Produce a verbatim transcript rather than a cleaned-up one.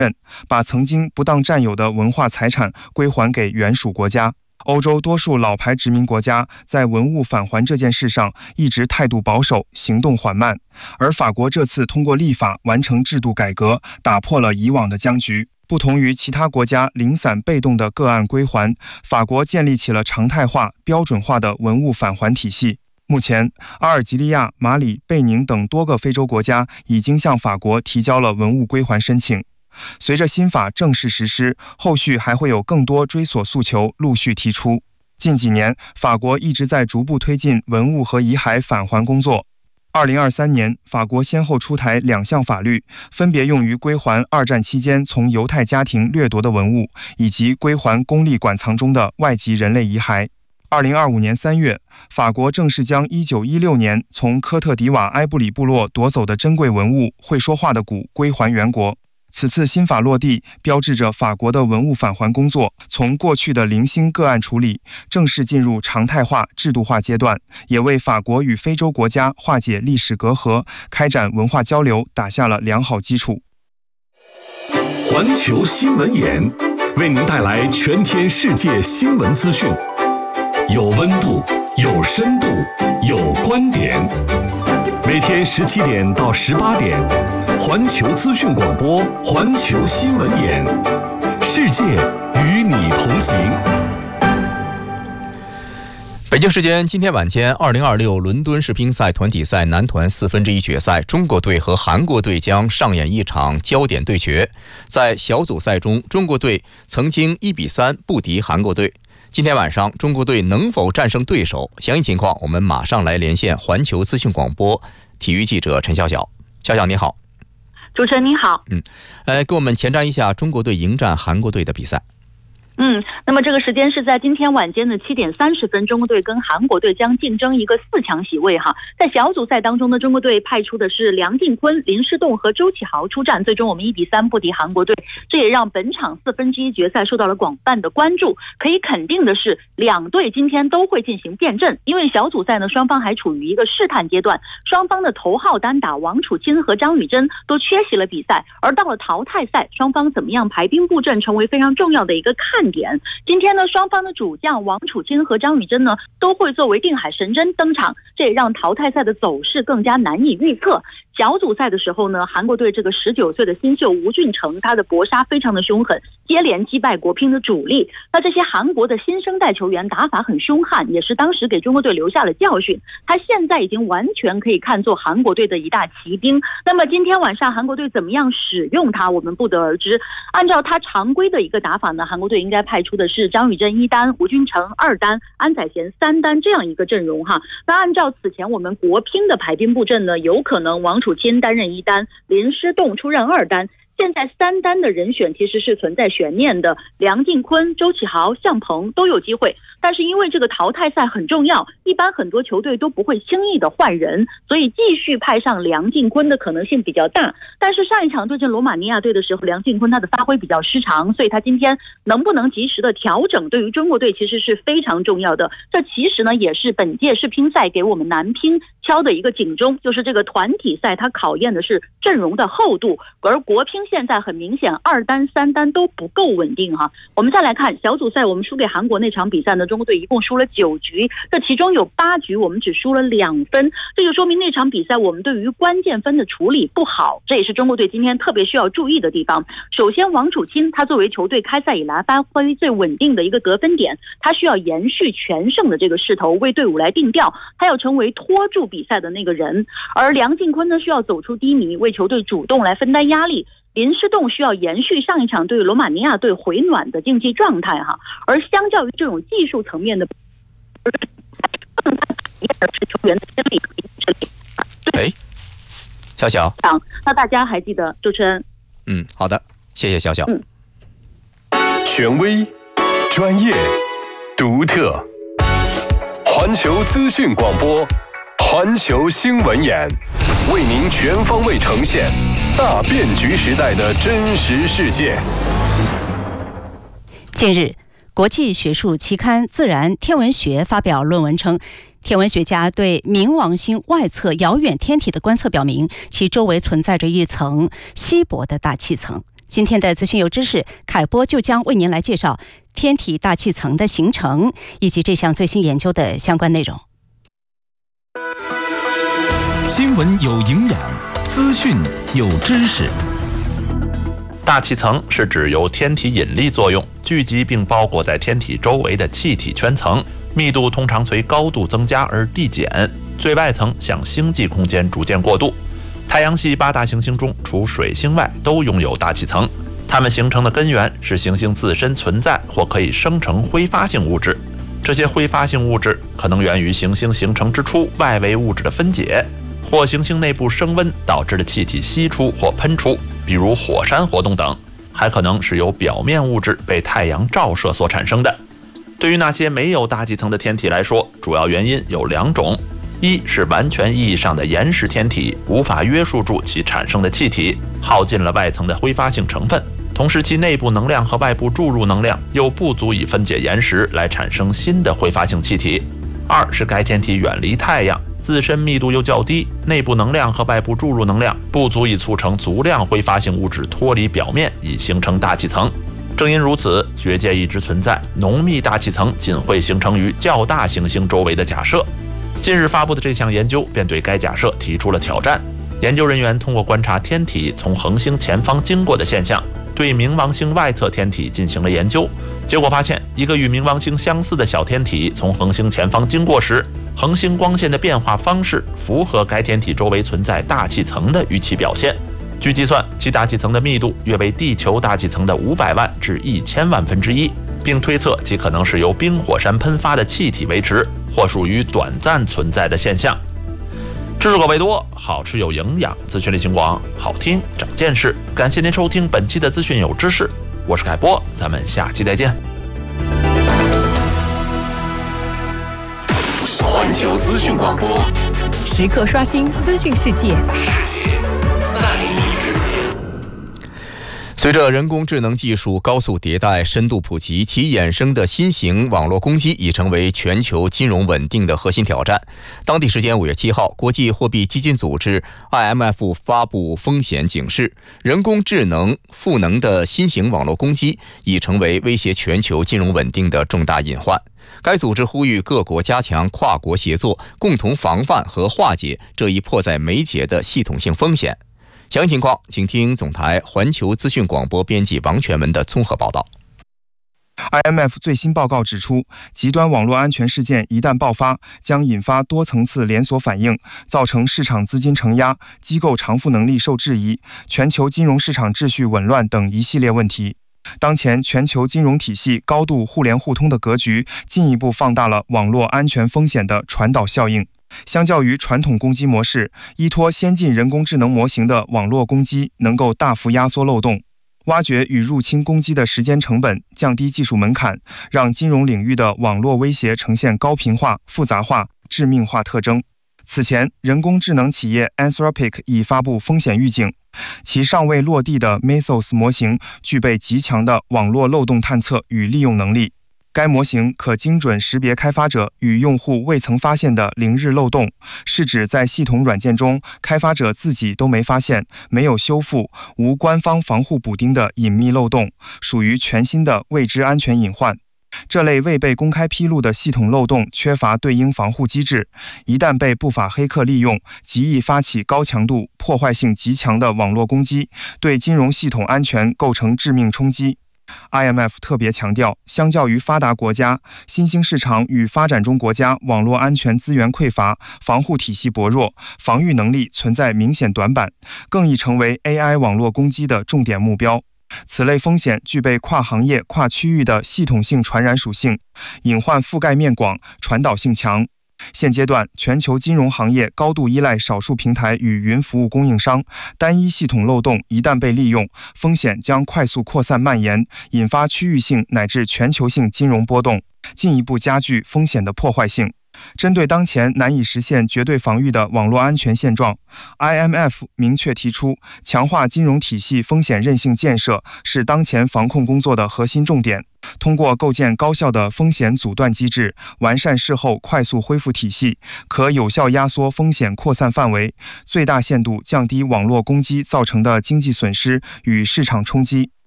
把曾经不当占有的文化财产归还给原属国家。欧洲多数老牌殖民国家在文物返还这件事上一直态度保守，行动缓慢，而法国这次通过立法完成制度改革，打破了以往的僵局。不同于其他国家零散被动的个案归还，法国建立起了常态化、标准化的文物返还体系。目前，阿尔及利亚、马里、贝宁等多个非洲国家已经向法国提交了文物归还申请。随着新法正式实施，后续还会有更多追索诉求陆续提出。近几年，法国一直在逐步推进文物和遗骸返还工作。二零二三年，法国先后出台两项法律，分别用于归还二战期间从犹太家庭掠夺的文物，以及归还公立馆藏中的外籍人类遗骸。二零二五年三月，法国正式将一九一六年从科特迪瓦埃布里部落夺走的珍贵文物会说话的鼓归还原国。此次新法落地，标志着法国的文物返还工作从过去的零星个案处理，正式进入常态化、制度化阶段，也为法国与非洲国家化解历史隔阂、开展文化交流打下了良好基础。 环球新闻眼为您带来全天世界新闻资讯，有温度，有深度，有观点。每天十七点到十八点，环球资讯广播，环球新闻眼，世界与你同行。 北京时间今天晚间，二零二六伦敦世乒赛团体赛男团四分之一决赛，中国队和韩国队将上演一场焦点对决。在小组赛中，中国队曾经一比三不敌韩国队。今天晚上，中国队能否战胜对手？详细情况，我们马上来连线环球资讯广播体育记者陈晓晓。晓晓你好。 主持人你好。 嗯，呃，给我们前瞻一下中国队迎战韩国队的比赛。 嗯，那么这个时间是在今天晚间的七点三十分，中国队跟韩国队将竞争一个四强席位哈。在小组赛当中呢，中国队派出的是梁靖昆、林诗栋和周启豪出战，最终我们一比三不敌韩国队，这也让本场四分之一决赛受到了广泛的关注。可以肯定的是，两队今天都会进行变阵，因为小组赛呢双方还处于一个试探阶段，双方的头号单打王楚钦和张雨铮都缺席了比赛，而到了淘汰赛，双方怎么样排兵布阵成为非常重要的一个看点。今天呢，双方的主将王楚钦和张雨铮呢都会作为定海神针登场，这也让淘汰赛的走势更加难以预测。小组赛的时候呢，韩国队这个十九岁的新秀吴俊成，他的搏杀非常的凶狠，接连击败国乒的主力。那这些韩国的新生代球员打法很凶悍，也是当时给中国队留下了教训。他现在已经完全可以看作韩国队的一大骑兵。那么今天晚上韩国队怎么样使用他，我们不得而知。按照他常规的一个打法呢，韩国队应该派出的是张雨铮一单、吴俊成二单、安宰贤三单这样一个阵容哈。那按照此前我们国乒的排兵布阵呢，有可能王楚钦担任一单，林诗栋出任二单。现在三单的人选其实是存在悬念的，梁靖昆、周启豪、向鹏都有机会，但是因为这个淘汰赛很重要，一般很多球队都不会轻易的换人，所以继续派上梁靖昆的可能性比较大。但是上一场对阵罗马尼亚队的时候，梁靖昆他的发挥比较失常，所以他今天能不能及时的调整，对于中国队其实是非常重要的。这其实呢也是本届世乒赛给我们男乒敲的一个警钟，就是这个团体赛它考验的是阵容的厚度，而国乒现在很明显二单三单都不够稳定哈。我们再来看小组赛，我们输给韩国那场比赛呢，中国队一共输了九局，这其中有八局我们只输了两分，这就说明那场比赛我们对于关键分的处理不好，这也是中国队今天特别需要注意的地方。首先王楚钦他作为球队开赛以来发挥最稳定的一个得分点，他需要延续全胜的这个势头，为队伍来定调，他要成为拖住比赛的那个人。而梁靖昆呢需要走出低迷，为球队主动来分担压力。林诗栋需要延续上一场对罗马尼亚队回暖的竞技状态哈，而相较于这种技术层面的，更加是球员的心理和意志力。 哎，小小， 那大家还记得主持人？ 嗯，好的，谢谢小小。 嗯， 权威、专业、独特，环球资讯广播，环球新闻眼，为您全方位呈现大变局时代的真实世界。 近日，国际学术期刊《自然天文学》发表论文称，天文学家对冥王星外侧遥远天体的观测表明，其周围存在着一层稀薄的大气层。 今天的资讯有知识，凯波就将为您来介绍天体大气层的形成以及这项最新研究的相关内容。 新闻有营养，资讯有知识。 大气层是指由天体引力作用聚集并包裹在天体周围的气体圈层，密度通常随高度增加而递减，最外层向星际空间逐渐过渡。太阳系八大行星中，除水星外都拥有大气层，它们形成的根源是行星自身存在或可以生成挥发性物质。这些挥发性物质可能源于行星形成之初外围物质的分解，或行星内部升温导致的气体析出或喷出，比如火山活动等，还可能是由表面物质被太阳照射所产生的。对于那些没有大气层的天体来说，主要原因有两种：一是完全意义上的岩石天体无法约束住其产生的气体，耗尽了外层的挥发性成分，同时其内部能量和外部注入能量又不足以分解岩石来产生新的挥发性气体；二是该天体远离太阳，自身密度又较低，内部能量和外部注入能量不足以促成足量挥发性物质脱离表面以形成大气层。正因如此，学界一直存在浓密大气层仅会形成于较大行星周围的假设。近日发布的这项研究便对该假设提出了挑战。研究人员通过观察天体从恒星前方经过的现象，对冥王星外侧天体进行了研究。结果发现，一个与冥王星相似的小天体从恒星前方经过时，恒星光线的变化方式符合该天体周围存在大气层的预期表现。据计算，其大气层的密度约为地球大气层的五百万至一千万分之一，并推测其可能是由冰火山喷发的气体维持，或属于短暂存在的现象。知识口味多，好吃有营养，资讯类型广，好听长见识。感谢您收听本期的资讯有知识，我是凯波，咱们下期再见。 环球资讯广播， 时刻刷新资讯世界， 世界在你之间。 随着人工智能技术高速迭代、深度普及，其衍生的新型网络攻击已成为全球金融稳定的核心挑战。当地时间五月七号，国际货币基金组织 I M F 发布风险警示，人工智能赋能的新型网络攻击已成为威胁全球金融稳定的重大隐患。该组织呼吁各国加强跨国协作，共同防范和化解这一迫在眉睫的系统性风险。详细情况，请听总台环球资讯广播编辑王全文的综合报道。 I M F 最新报告指出，极端网络安全事件一旦爆发，将引发多层次连锁反应，造成市场资金承压、机构偿付能力受质疑、全球金融市场秩序紊乱等一系列问题。当前全球金融体系高度互联互通的格局，进一步放大了网络安全风险的传导效应。相较于传统攻击模式，依托先进人工智能模型的网络攻击能够大幅压缩漏洞，挖掘与入侵攻击的时间成本，降低技术门槛，让金融领域的网络威胁呈现高频化、复杂化、致命化特征。此前，人工智能企业 Anthropic 已发布风险预警，其尚未落地的 Mythos 模型具备极强的网络漏洞探测与利用能力。该模型可精准识别开发者与用户未曾发现的零日漏洞，是指在系统软件中开发者自己都没发现、没有修复、无官方防护补丁的隐秘漏洞，属于全新的未知安全隐患。这类未被公开披露的系统漏洞缺乏对应防护机制，一旦被不法黑客利用，极易发起高强度、破坏性极强的网络攻击，对金融系统安全构成致命冲击。I M F 特别强调，相较于发达国家，新兴市场与发展中国家网络安全资源匮乏，防护体系薄弱，防御能力存在明显短板，更易成为 A I 网络攻击的重点目标。此类风险具备跨行业、跨区域的系统性传染属性，隐患覆盖面广，传导性强。现阶段，全球金融行业高度依赖少数平台与云服务供应商，单一系统漏洞一旦被利用，风险将快速扩散蔓延，引发区域性乃至全球性金融波动，进一步加剧风险的破坏性。 针对当前难以实现绝对防御的网络安全现状， I M F 明确提出，强化金融体系风险韧性建设是当前防控工作的核心重点。通过构建高效的风险阻断机制，完善事后快速恢复体系，可有效压缩风险扩散范围，最大限度降低网络攻击造成的经济损失与市场冲击。